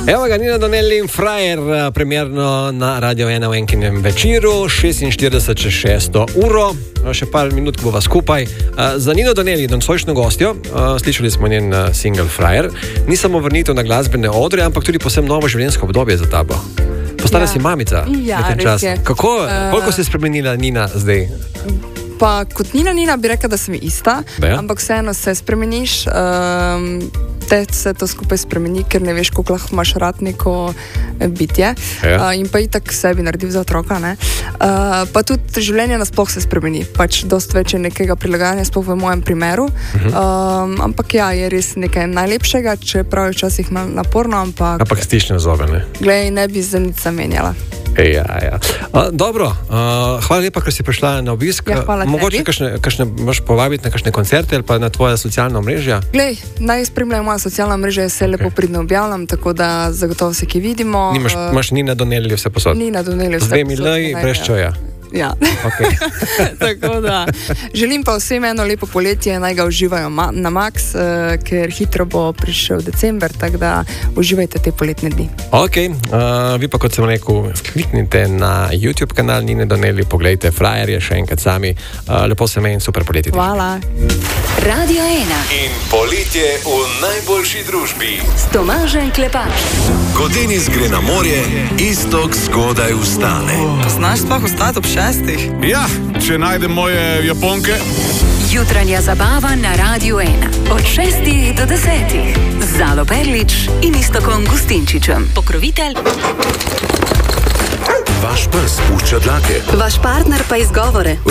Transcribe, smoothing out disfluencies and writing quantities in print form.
Evo ga, Nina Donelli in Frajer, premjerno na Radio 1 v enkinem večeru, 46 čez 6 uro, še par minut bova skupaj. Za Nino Donelli, nocojšnjo gostjo, slišali smo njen single Frajer, ni samo vrnitev na glasbene odre, ampak tudi posebno novo življenjsko obdobje za tabo. Postala si mamica. Ja, res je. Koliko se je spremenila Nina zdaj? Pa kot Nina bi rekla, da sem ista, ja? Ampak vseeno se spremeniš, te se to skupaj spremeni, ker ne veš, koliko lahko imaš rad neko bitje, ja. In pa itak sebi naredil za otroka, ne. Pa tudi življenje nasploh se spremeni, pač dost več je nekega prilagajanja, sploh v mojem primeru, ampak ja, je res nekaj najlepšega, čeprav je včasih naporno, ampak stišne zobe, ne? Glej, ne bi za nič zamenjala. Ja. Dobro, hvala lepa, ker si prišla na obisk. Ja, hvala tebi. Mogoče kakšne moš povabiti na kakšne koncerte ali pa na tvoja socialna omrežja? Glej, naj spremljajo moja socialna omrežja, se lepo pridno objavljam, tako da zagotovo se ki vidimo. Imaš Nina Donelli vse posod? Nina Donelli vse posod. 2 milej, brez čoja. Ja. Okay. Tako da želim pa vsem eno lepo poletje, naj ga uživajo na max, ker hitro bo prišel december, tako da uživajte te poletne dni. Ok, vi pa kot sem rekel, kliknite na YouTube kanal Nine Donelli, pogledajte Frajer je še enkrat sami, lepo se me in super poletje. Hvala. Radio 1 in poletje v najboljši družbi s Tomažem Klepačem. Ko Denis gre na morje, Iztok zgodaj vstane. Znaš sploh vstati ob 6? Ja, če najdem moje Japonke. Jutranja zabava na Radio 1 od 6 do 10. Zalo Perlič in Istokom Gustinčičem. Pokrovitelj. Vaš pes pušča dlake. Vaš partner pa izgovore.